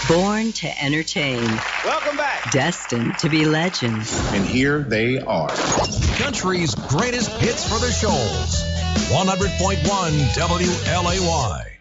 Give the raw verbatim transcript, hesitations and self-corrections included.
Born to entertain. Welcome back. Destined to be legends. And here they are. Country's greatest hits for the shoals. one hundred point one W L A Y.